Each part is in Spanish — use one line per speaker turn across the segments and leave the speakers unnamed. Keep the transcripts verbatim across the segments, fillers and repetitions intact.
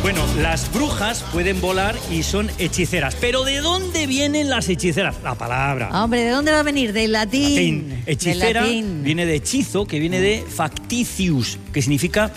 Bueno, las brujas pueden volar y son hechiceras. ¿Pero de dónde vienen las hechiceras? La palabra.
Hombre, ¿de dónde va a venir? Del latín.
latín. Hechicera
Del latín.
Viene de hechizo, que viene de facticius, que significa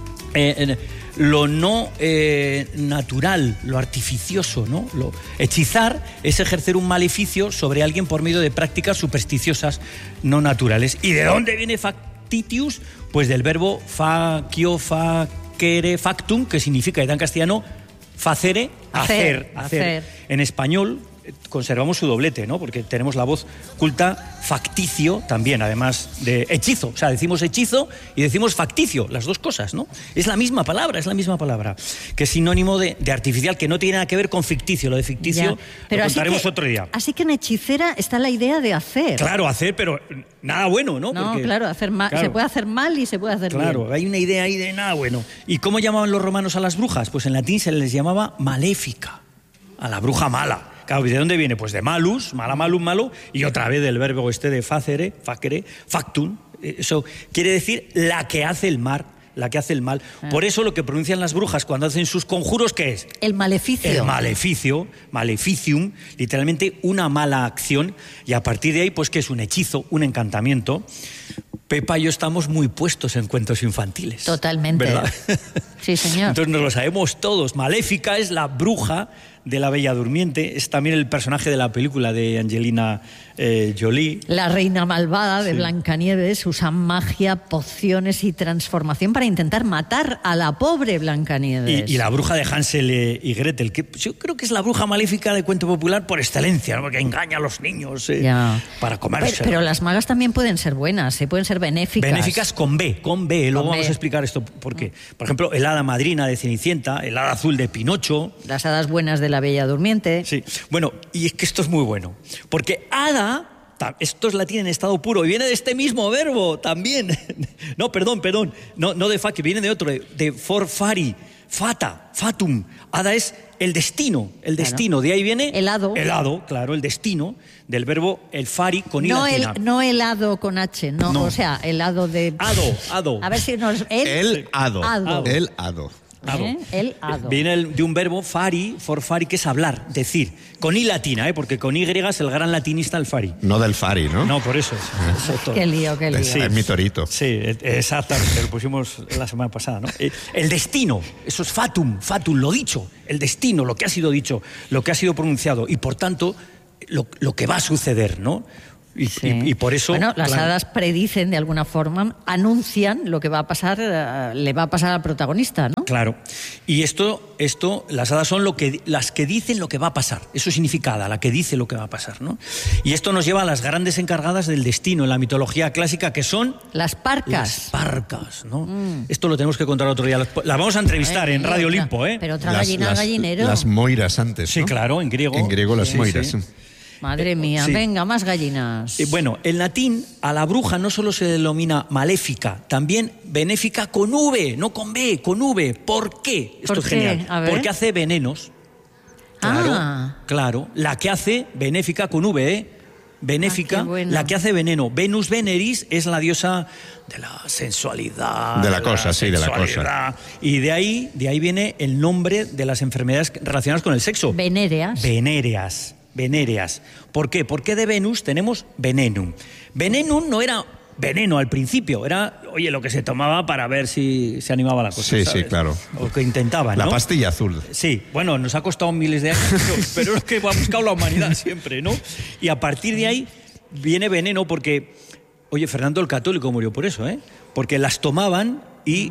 eh, lo no eh, natural, lo artificioso, ¿no? Lo, hechizar es ejercer un maleficio sobre alguien por medio de prácticas supersticiosas no naturales. ¿Y de dónde viene factitius? Pues del verbo facio, facere, factum, que significa, en castellano, facere, hacer,
hacer,
hacer.
hacer.
En español conservamos su doblete, ¿no? Porque tenemos la voz culta, facticio también, además de hechizo. O sea, decimos hechizo y decimos facticio, las dos cosas, ¿no? Es la misma palabra, es la misma palabra, que es sinónimo de, de artificial, que no tiene nada que ver con ficticio. Lo de ficticio
pero
lo contaremos
que,
otro día.
Así que en hechicera está la idea de hacer.
Claro, hacer, pero nada bueno, ¿no?
No,
Porque,
claro, hacer mal,
claro,
se puede hacer mal y se puede hacer
Claro,
bien.
hay una idea ahí de nada bueno. ¿Y cómo llamaban los romanos a las brujas? Pues en latín se les llamaba maléfica, a la bruja mala. Claro, ¿de dónde viene? Pues de malus, mala, malum, malo, y otra vez del verbo este de facere, facere, factum. Eso quiere decir la que hace el mal, la que hace el mal. Ah. Por eso lo que pronuncian las brujas cuando hacen sus conjuros, ¿qué es?
El maleficio.
El maleficio, maleficium, literalmente una mala acción, y a partir de ahí, pues, ¿qué es un hechizo, un encantamiento? Pepa y yo estamos muy puestos en cuentos infantiles.
Totalmente.
¿Verdad?
Sí, señor.
Entonces nos lo sabemos todos. Maléfica es la bruja de la Bella Durmiente, es también el personaje de la película de Angelina eh, Jolie.
La reina malvada de
Sí.
Blancanieves usa magia, pociones y transformación para intentar matar a la pobre Blancanieves.
Y, y la bruja de Hansel y Gretel, que yo creo que es la bruja maléfica de cuento popular por excelencia, ¿no? Porque engaña a los niños eh, para comerse.
Pero, pero las magas también pueden ser buenas, ¿eh? Pueden ser benéficas.
Benéficas con B, con B. Luego
Con
vamos
B.
a explicar esto por qué. Por ejemplo, el hada madrina de Cenicienta, el hada azul de Pinocho.
Las hadas buenas de la Bella Durmiente.
Sí, bueno, y es que esto es muy bueno, porque hada, esto es latín en estado puro, y viene de este mismo verbo también. No, perdón, perdón, no, no de fa, que viene de otro, de, de forfari, fata, fatum. Hada es el destino, el destino, claro. De ahí viene...
El hado.
El hado, claro, el destino, del verbo el fari con i
no
latina.
El, no el hado con H, no,
No.
o sea, el hado de...
Hado, hado.
A ver si nos... El,
El hado.
hado.
El hado.
Hado.
¿Eh? El hado.
Viene el- de un verbo fari, forfari, que es hablar, decir, con i latina, ¿eh? Porque con y es el gran latinista el fari.
No del Fari, ¿no?
No, por eso. eso es todo.
Qué lío, qué lío.
Es, es mi torito.
Sí, e- exactamente, lo pusimos la semana pasada, ¿no? Eh, El destino, eso es fatum, fatum, lo dicho, el destino, lo que ha sido dicho, lo que ha sido pronunciado, y por tanto, lo, lo que va a suceder, ¿no? Y,
Sí.
y- y por eso...
Bueno, las
claro,
hadas predicen de alguna forma, anuncian lo que va a pasar, eh, le va a pasar al protagonista, ¿no?
Claro. Y esto, esto, las hadas son lo que, las que dicen lo que va a pasar. Eso significa hada, la que dice lo que va a pasar, ¿no? Y esto nos lleva a las grandes encargadas del destino en la mitología clásica, que son...
Las parcas.
Las parcas, ¿no? Mm. Esto lo tenemos que contar otro día. Las vamos a entrevistar
Eh,
en Radio
otra-
Olimpo, ¿eh?
Pero otra
Las-
gallina al
las-
gallinero.
Las moiras antes,
Sí,
¿no?
claro, en griego.
En griego las
Sí,
moiras.
sí.
Madre mía,
Sí.
venga, más gallinas.
Eh, bueno, en latín a la bruja no solo se denomina maléfica, también benéfica con V, no con B, con V. ¿Por qué? Esto
¿Por
es
qué?
genial.
A ver.
Porque hace venenos. Claro,
Ah.
claro. La que hace benéfica con V, ¿eh? Benéfica,
Ah, qué bueno.
la que hace veneno. Venus Veneris es la diosa de la sensualidad.
De la cosa, sí, de la cosa.
sensualidad. Y de ahí, de ahí viene el nombre de las enfermedades relacionadas con el sexo.
Venéreas.
Venéreas. Venéreas. ¿Por qué? Porque de Venus tenemos venenum. Venenum no era veneno al principio, era, oye, lo que se tomaba para ver si se animaba la cosa.
Sí,
¿sabes?
sí, claro.
O que intentaban,
La
¿no?
pastilla azul.
Sí, bueno, nos ha costado miles de años, pero, pero es que ha buscado la humanidad siempre, ¿no? Y a partir de ahí viene veneno porque, oye, Fernando el Católico murió por eso, ¿eh? Porque las tomaban y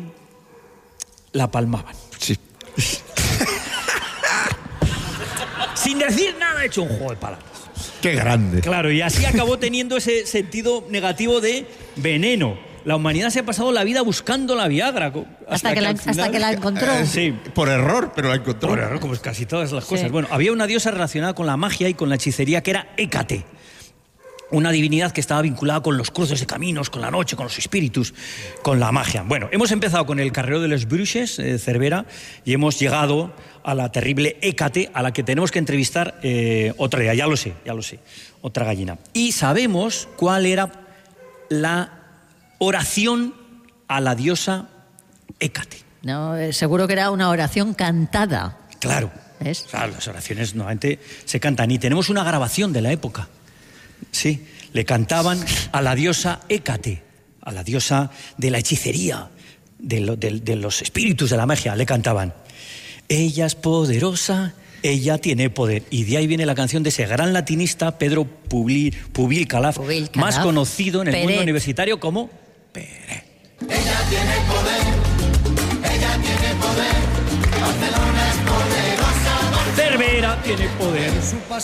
la palmaban.
Sí.
Sin decir nada, he hecho un juego de palabras.
Qué grande.
Claro, y así acabó teniendo ese sentido negativo de veneno. La humanidad se ha pasado la vida buscando la Viagra. co-
Hasta que la-
al final-
hasta que la encontró.
Eh, sí,
Por error, pero la encontró.
por error, como es casi todas las cosas.
Sí.
Bueno, había una diosa relacionada con la magia y con la hechicería que era Hécate. Una divinidad que estaba vinculada con los cruces de caminos, con la noche, con los espíritus, con la magia. Bueno, hemos empezado con el carrero de los Bruches, eh, Cervera, y hemos llegado a la terrible Hécate, a la que tenemos que entrevistar eh, otra día, ya lo sé, ya lo sé, otra gallina. Y sabemos cuál era la oración a la diosa Hécate.
¿no? Eh, seguro que era una oración cantada.
Claro.
¿Ves?
Claro, las oraciones normalmente se cantan. Y tenemos una grabación de la época. Sí, le cantaban a la diosa Hécate, a la diosa de la hechicería, de, lo, de, de los espíritus de la magia. Le cantaban: ella es poderosa, ella tiene poder. Y de ahí viene la canción de ese gran latinista, Pedro Pubil, Pubil Calaf,
Pubil Calaf,
más conocido en el
Peret.
mundo universitario como Peret.
Ella tiene poder, ella tiene poder, Barcelona es poderosa,
Cervera tiene poder.
su pasión.